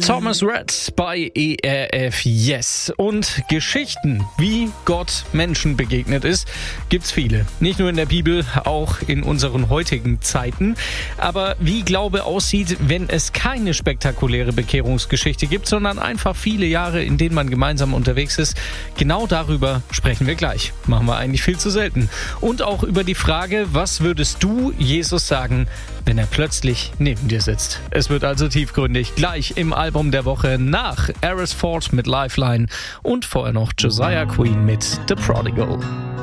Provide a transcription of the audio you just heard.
Thomas Rhett bei ERF Yes. Und Geschichten, wie Gott Menschen begegnet ist, gibt's viele. Nicht nur in der Bibel, auch in unseren heutigen Zeiten. Aber wie Glaube aussieht, wenn es keine spektakuläre Bekehrungsgeschichte gibt, sondern einfach viele Jahre, in denen man gemeinsam unterwegs ist, genau darüber sprechen wir gleich. Machen wir eigentlich viel zu selten. Und auch über die Frage, was würdest du Jesus sagen, wenn er plötzlich neben dir sitzt? Es wird also tiefgründig, gleich im Album der Woche nach Aris Ford mit Lifeline und vorher noch Josiah Queen mit The Prodigal.